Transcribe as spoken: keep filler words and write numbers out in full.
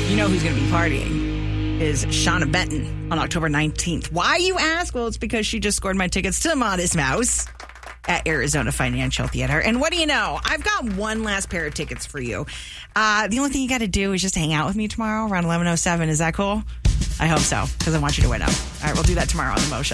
You know who's going to be partying is Shauna Benton on October nineteenth. Why, you ask? Well, it's because she just scored my tickets to Modest Mouse at Arizona Financial Theater. And what do you know? I've got one last pair of tickets for you. Uh, the only thing you got to do is just hang out with me tomorrow around eleven oh seven. Is that cool? I hope so, because I want you to win them. All right, we'll do that tomorrow on The Mo Show.